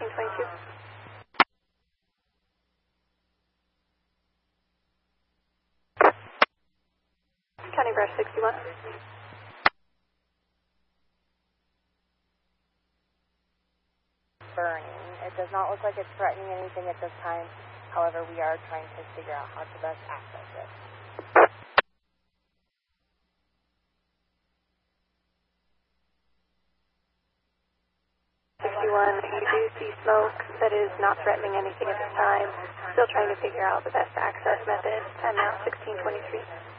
1622. County Brush 61. Burning. It does not look like it's threatening anything at this time. However, we are trying to figure out how to best access it. 61, you do see smoke that is not threatening anything at this time. Still trying to figure out the best access method. Time now 1623.